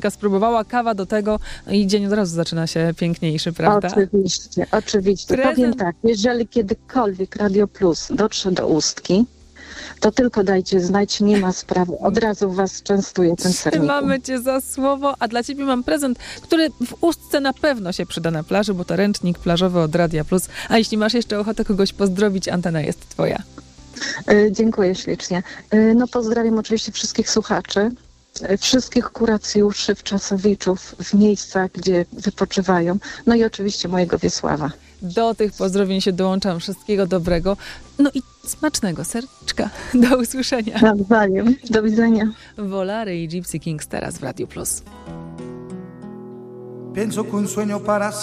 spróbowała, kawa do tego i dzień od razu zaczyna się piękniejszy, prawda? Oczywiście. Powiem tak, jeżeli kiedykolwiek Radio Plus dotrze do Ustki, to tylko dajcie znać, nie ma sprawy. Od razu was częstuję tym sernikiem. Mamy cię za słowo, a dla ciebie mam prezent, który w Ustce na pewno się przyda na plaży, bo to ręcznik plażowy od Radia Plus. A jeśli masz jeszcze ochotę kogoś pozdrowić, antena jest twoja. Dziękuję ślicznie. No pozdrawiam oczywiście wszystkich słuchaczy, wszystkich kuracjuszy, wczasowiczów w miejscach, gdzie wypoczywają. No i oczywiście mojego Wiesława. Do tych pozdrowień się dołączam. Wszystkiego dobrego. No i smacznego serduszka. Do usłyszenia. Nawzajem. Do widzenia. Volare i Gypsy Kings teraz w Radio Plus. Pienso que un sueño para